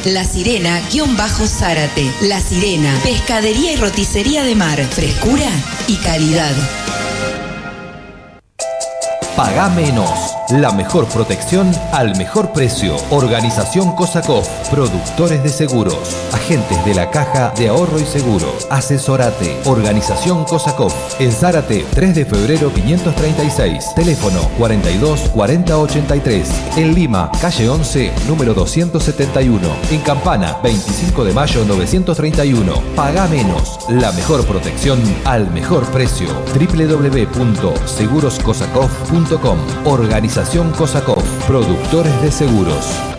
La Sirena-Zárate. La Sirena, pescadería y roticería de mar, frescura y calidad. Pagá menos. La mejor protección al mejor precio. Organización COSACOF. Productores de seguros. Agentes de la Caja de Ahorro y Seguro. Asesorate. Organización COSACOF. En Zárate, 3 de febrero 536. Teléfono 42 40 83. En Lima, calle 11, número 271. En Campana, 25 de mayo 931. Pagá menos. La mejor protección al mejor precio. www.seguroscosacov.com. Organización COSACOF. Productores de seguros.